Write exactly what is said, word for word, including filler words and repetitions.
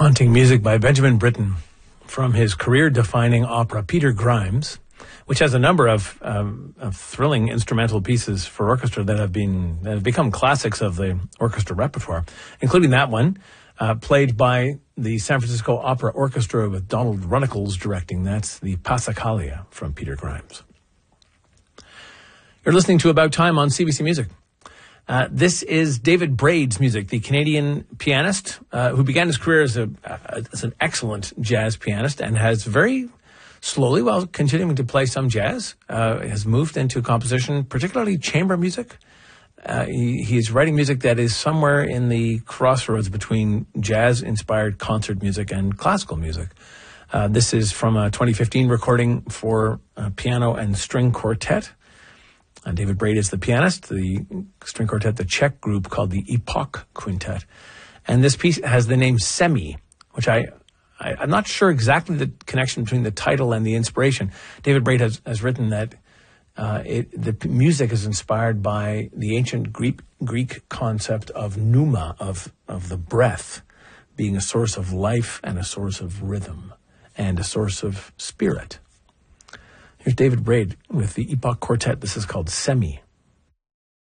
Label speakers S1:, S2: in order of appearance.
S1: Haunting music by Benjamin Britten from his career-defining opera Peter Grimes, which has a number of, um, of thrilling instrumental pieces for orchestra that have been that have become classics of the orchestra repertoire, including that one, uh, played by the San Francisco Opera Orchestra with Donald Runnicles directing. That's the Passacaglia from Peter Grimes. You're listening to About Time on C B C Music. Uh, this is David Braid's music, the Canadian pianist uh, who began his career as, a, uh, as an excellent jazz pianist and has very slowly, while continuing to play some jazz, uh, has moved into composition, particularly chamber music. Uh, he, he's writing music that is somewhere in the crossroads between jazz-inspired concert music and classical music. Uh, this is from a twenty fifteen recording for uh, piano and string quartet. Uh, David Braid is the pianist, the string quartet, the Czech group called the Epoch Quintet. And this piece has the name Semi, which I, I, I'm not sure exactly the connection between the title and the inspiration. David Braid has, has written that uh, it, the p- music is inspired by the ancient Greek, Greek concept of pneuma, of, of the breath, being a source of life and a source of rhythm and a source of spirit. Here's David Braid with the Epoch Quartet. This is called Semi.